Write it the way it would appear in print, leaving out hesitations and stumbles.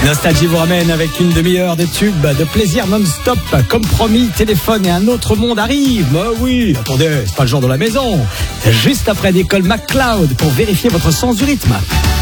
Nostalgie vous ramène avec une demi-heure de tubes de plaisir non-stop. Comme promis, téléphone et un autre monde arrive. Bah oui, attendez, c'est pas le genre de la maison. Juste après l'école MacLeod pour vérifier votre sens du rythme.